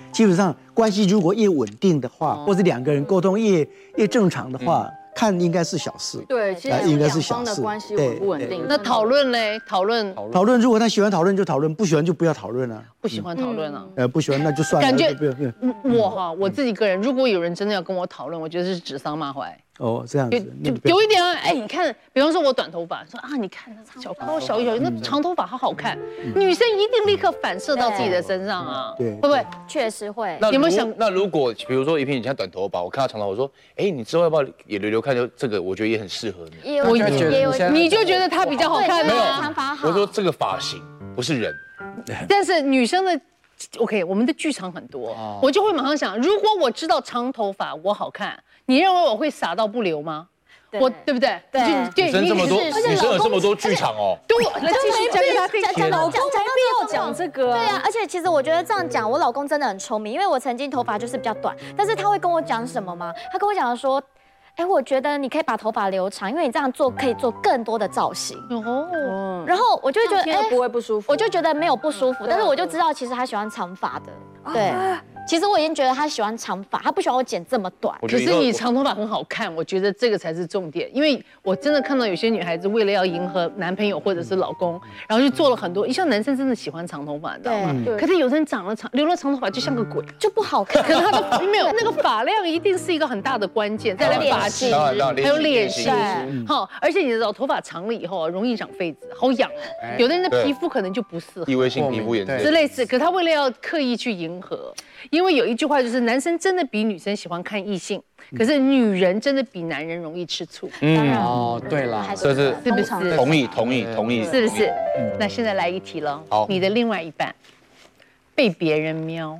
基本上关系如果越稳定的话，或者两个人沟通越正常的话，看应该是小事。 对，其实应该是两方的关系稳不稳定。 那讨论嘞？讨论， 如果他喜欢讨论就讨论，不喜欢就不要讨论啊。 不喜欢讨论啊？ 不喜欢那就算了。 感觉我自己个人，如果有人真的要跟我讨论，我觉得是指桑骂槐。 哦，这样子就有一点啊，哎，你看，比方说我短头发，说啊，你看那小高小那长头发好好看，女生一定立刻反射到自己的身上啊， 对， 会不会？ 确实会。 有没有想？ 那如果比如说一平你现在短头发，我看到长头发，我说，哎，你之后要不要也留看？就这个，我觉得也很适合你。 我也有， 你就觉得他比较好看吗？长发好。 我说这个发型不是人， 但是女生的。OK， 我们的剧场很多，我就会马上想，如果我知道长头发我好看，你认为我会傻到不留吗？我对不对？ 对， 女生这么多，女生有这么多剧场哦。 对，那继续讲老公没必要讲这个。 对啊，而且其实我觉得这样讲，我老公真的很聪明，因为我曾经头发就是比较短，但是他会跟我讲什么吗？他跟我讲说。哎，我觉得你可以把头发留长，因为你这样做可以做更多的造型。哦，然后我就会觉得， 不会不舒服， 我就觉得没有不舒服，但是我就知道其实他喜欢长发的。对，其实我已经觉得他喜欢长发，他不喜欢我剪这么短。 可是你长头发很好看，我觉得这个才是重点。因为我真的看到有些女孩子为了要迎合男朋友或者是老公，然后就做了很多。像男生真的喜欢长头发，你知道吗？对。可是有人留了长头发就像个鬼， 就不好看。 可是他的没有那个发量一定是一个很大的关键，再来发质，还有脸型。好，而且你知道头发长了以后容易长痱子，好痒哦。有的人的皮肤可能就不适合。 异位性皮肤炎之类似，可他为了要刻意去迎合。因为有一句话就是，男生真的比女生喜欢看异性，可是女人真的比男人容易吃醋。 哦，对了， 这是不是？ 同意， 是不是？那现在来一题了，你的另外一半被别人瞄，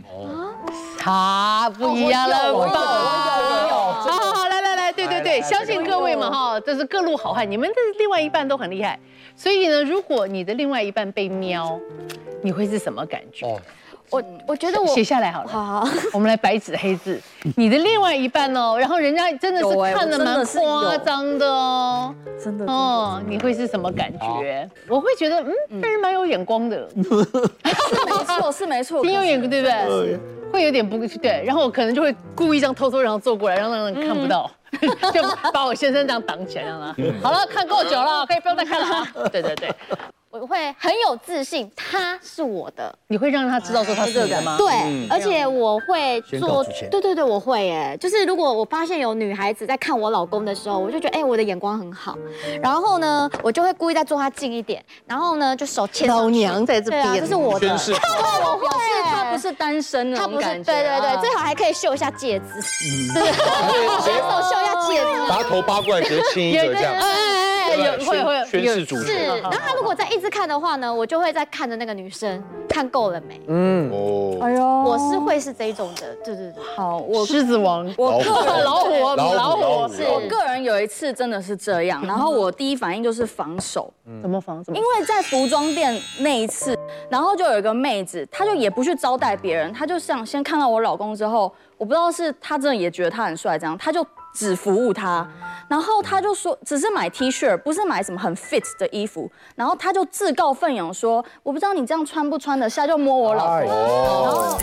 他不一样了吧？好，来，对，相信各位嘛哈，这是各路好汉，你们的另外一半都很厉害，所以呢，如果你的另外一半被瞄，你会是什么感觉？ 我觉得我写下来好了，好，我们来白纸黑字，你的另外一半哦，然后人家真的是看得蛮夸张的哦， 真的哦，你会是什么感觉？我会觉得这人蛮有眼光的， 是没错， 挺有眼光，对不对？会有点不对，然后我可能就会故意这样偷然后坐过来，让人看不到，就把我先生这样挡起来，让他好了，看够久了，可以不用再看了啊。对。 我会很有自信，他是我的。 你会让他知道说他是你的吗？ 对，而且我会做，对，我会耶。就是如果我发现有女孩子在看我老公的时候，我就觉得我的眼光很好。然后呢，我就会故意再坐他近一点，然后呢就手牵。 老娘在这边， 这是我的。 我表示他不是单身那种感觉。 对，最好还可以秀一下戒指。对，选手秀一下戒指， 把头扒过来，直接亲一个这样。 会宣示主权。 是，然后他如果再一直看的话呢，我就会再看着那个女生，看够了没？ 哎呦， 我是会是这一种的，对。 好，我狮子王， 我老虎， 是我个人有一次真的是这样，然后我第一反应就是防守。 怎么防？ 因为在服装店那一次，然后就有一个妹子，她就也不去招待别人，她就想先看到我老公之后，我不知道是她真的也觉得他很帅这样，她就只服务他，然后他就说只是买 T 恤，不是买什么很 fit 的衣服，然后他就自告奋勇说，我不知道你这样穿不穿得下，就摸我老公，然后